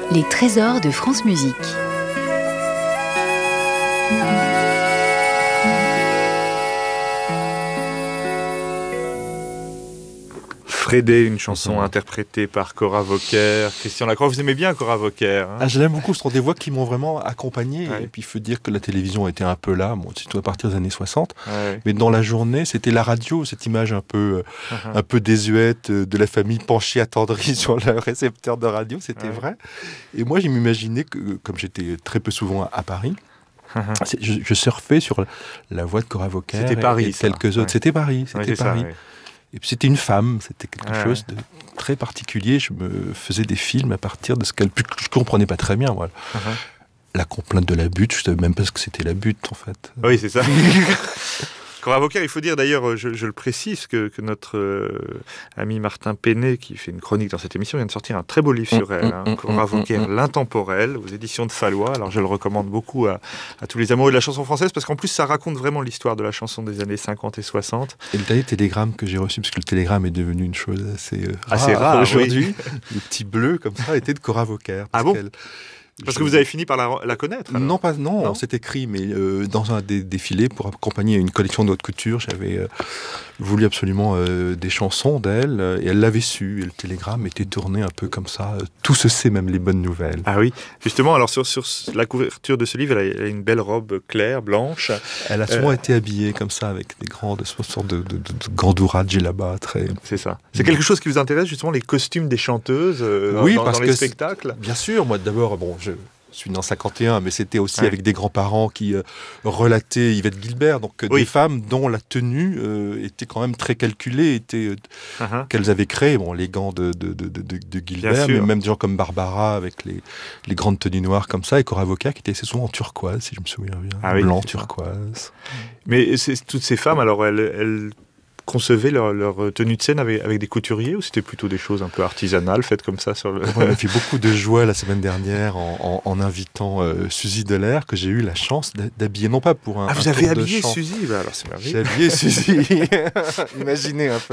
Les trésors de France Musique. Frédé, une chanson interprétée par Cora Vauquer. Christian Lacroix, vous aimez bien Cora Vauquer, hein? Je l'aime beaucoup, ce sont des voix qui m'ont vraiment accompagné. Ouais. Et puis il faut dire que la télévision était un peu là, surtout à partir des années 60. Ouais. Mais dans la journée, c'était la radio, cette image un peu désuète de la famille penchée attendrie sur le récepteur de radio, c'était vrai. Et moi, je m'imaginais que, comme j'étais très peu souvent à Paris, je surfais sur la voix de Cora Vauquer. C'était Paris, et quelques autres. C'était Paris, c'était Paris. Ça, Et puis c'était une femme, c'était quelque chose de très particulier. Je me faisais des films à partir de ce qu'elle... Je ne comprenais pas très bien, moi. La complainte de la butte, je ne savais même pas ce que c'était la butte, en fait. Oui, c'est ça. Cora Vauquer, il faut dire d'ailleurs, je le précise, que notre ami Martin Pénet, qui fait une chronique dans cette émission, vient de sortir un très beau livre sur elle. Cora Vauquer, l'intemporel, aux éditions de Fallois. Alors je le recommande beaucoup à tous les amoureux de la chanson française, parce qu'en plus ça raconte vraiment l'histoire de la chanson des années 50 et 60. Et le dernier télégramme que j'ai reçu, parce que le télégramme est devenu une chose assez rare aujourd'hui, le petit bleu comme ça, était de Cora Vauquer. Ah bon? Parce que vous avez fini par la connaître, alors? Non, on s'est écrit, mais dans un défilé pour accompagner une collection de haute couture, j'avais voulu absolument des chansons d'elle, et elle l'avait su, et le télégramme était tourné un peu comme ça, tout se sait, même les bonnes nouvelles. Ah oui, justement, alors sur la couverture de ce livre, elle a une belle robe claire, blanche. Elle a souvent été habillée comme ça, avec des sortes de gandoura djellaba, très... C'est ça. C'est quelque chose qui vous intéresse, justement, les costumes des chanteuses dans les spectacles? Bien sûr, moi d'abord, je suis né en 51, mais c'était aussi avec des grands-parents qui relataient Yvette Guilbert, donc des femmes dont la tenue était quand même très calculée, qu'elles avaient créé, les gants de Guilbert, mais même des gens comme Barbara avec les grandes tenues noires comme ça, et Cora Vauquer qui était assez souvent en turquoise, si je me souviens bien, blanc turquoise. Mais toutes ces femmes, alors elles concevaient leur tenue de scène avec des couturiers, ou c'était plutôt des choses un peu artisanales faites comme ça sur le... On a fait beaucoup de joie la semaine dernière en invitant Suzy Delair, que j'ai eu la chance d'habiller, non pas pour un vous avez tour de habillé chant. Suzy? Alors c'est merveilleux. J'ai habillé Suzy. Imaginez un peu.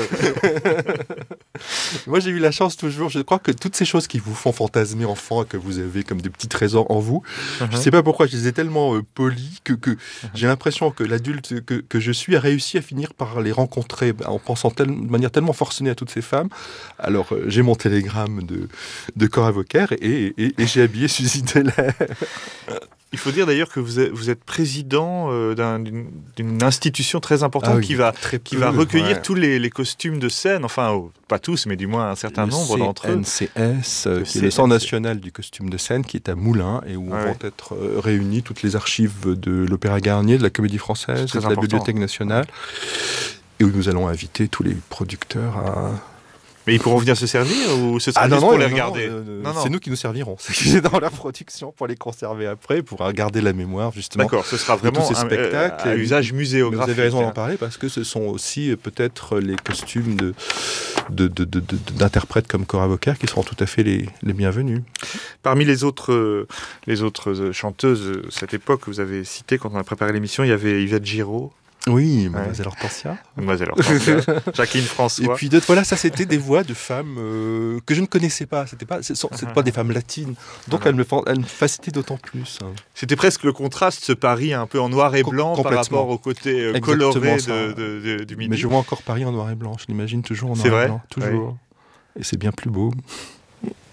Moi j'ai eu la chance toujours, je crois que toutes ces choses qui vous font fantasmer enfant, que vous avez comme des petits trésors en vous, je ne sais pas pourquoi, je les ai tellement polis que j'ai l'impression que l'adulte que je suis a réussi à finir par les rencontrer en pensant de manière tellement forcenée à toutes ces femmes. Alors, j'ai mon télégramme de Cora Vauquer et j'ai habillé Suzy Delair. Il faut dire d'ailleurs que vous êtes président d'une institution très importante qui va recueillir tous les costumes de scène, enfin, pas tous, mais du moins un certain nombre d'entre eux. NCS, qui est le Centre national du costume de scène, qui est à Moulins, et où vont être réunies toutes les archives de l'Opéra Garnier, de la Comédie Française, de la Bibliothèque nationale. Et où nous allons inviter tous les producteurs à... Mais ils pourront venir se servir ou ce sera juste pour les regarder? Non. C'est nous qui nous servirons. C'est dans la production pour les conserver après, pour garder la mémoire justement. D'accord, ce sera vraiment tous ces spectacles à usage muséographique. Vous avez raison d'en parler parce que ce sont aussi peut-être les costumes d'interprètes comme Cora Vauquer qui seront tout à fait les bienvenus. Parmi les autres chanteuses de cette époque que vous avez citées quand on a préparé l'émission, il y avait Yvette Giraud. Oui, Mademoiselle Hortensia. Jacqueline François. Et puis d'autres, ça c'était des voix de femmes que je ne connaissais pas. C'était pas des femmes latines. Donc elles me fascinaient d'autant plus. C'était presque le contraste, ce Paris un peu en noir et blanc par rapport au côté coloré du Midi. Mais je vois encore Paris en noir et blanc. Je l'imagine toujours en noir et blanc. Toujours. Et c'est bien plus beau.